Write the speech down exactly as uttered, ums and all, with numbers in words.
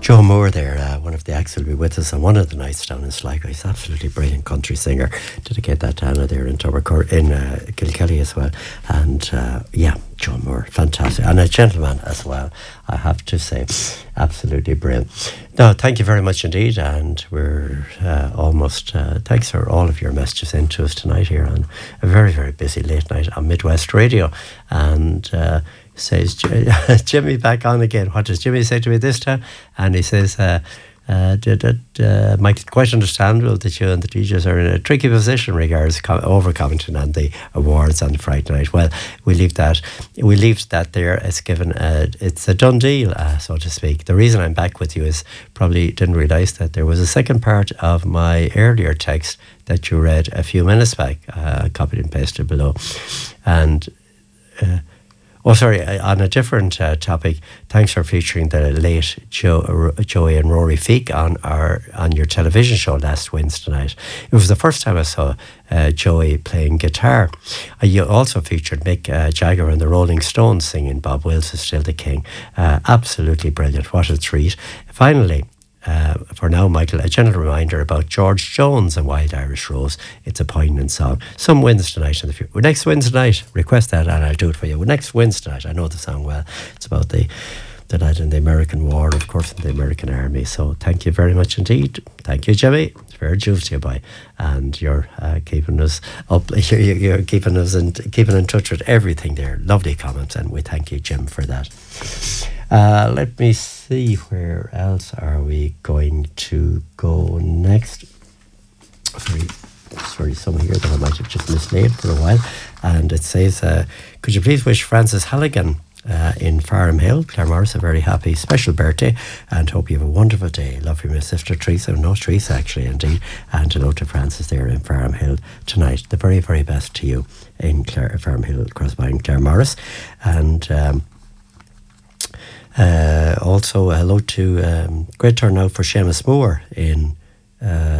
Joe Moore there, uh, one of the acts will be with us on one of the nights down in Sligo. He's an absolutely brilliant country singer. Dedicate that to Anna there in Tubbercur, in uh, Kilkelly as well. And uh, yeah, Joe Moore, fantastic. And a gentleman as well, I have to say. Absolutely brilliant. No, thank you very much indeed. And we're uh, almost, uh, thanks for all of your messages into us tonight here on a very, very busy late night on Midwest Radio. And uh, says Jimmy back on again. What does Jimmy say to me this time? And he says, uh, uh, did it, uh, Mike, quite understandable that you and the D Js are in a tricky position regards com- over commenting on the awards on Friday night. Well, we leave that we leave that there. It's given a, it's a done deal, uh, so to speak. The reason I'm back with you is probably didn't realise that there was a second part of my earlier text that you read a few minutes back. Uh, I copied and pasted below, and. Uh, Oh, sorry, on a different uh, topic, thanks for featuring the late Joe, Joey and Rory Feek on our on your television show last Wednesday night. It was the first time I saw uh, Joey playing guitar. Uh, you also featured Mick uh, Jagger and the Rolling Stones singing Bob Wills is Still the King. Uh, absolutely brilliant. What a treat. Finally, Uh, for now, Michael, a gentle reminder about George Jones and Wild Irish Rose. It's a poignant song. Some Wednesday night in the future. Next Wednesday night, request that and I'll do it for you. Next Wednesday night, I know the song well. It's about the the night in the American War, of course, in the American Army. So thank you very much indeed. Thank you, Jimmy. It's very due to you, boy. And you're uh, keeping us up. You're, you're keeping us and keeping in touch with everything there. Lovely comments, and we thank you, Jim, for that. Uh, let me see, where else are we going to go next? Sorry, sorry, some here that I might have just mislaid for a while. And it says, uh, could you please wish Francis Halligan uh, in Farm Hill, Claremorris, a very happy special birthday, and hope you have a wonderful day. Love you, my sister Teresa. No, Teresa, actually, indeed. And hello to Francis there in Farm Hill tonight. The very, very best to you in Clare, Farm Hill, Crossby in Claremorris. And... Um, Uh, also, hello to um, great turnout for Seamus Moore in uh,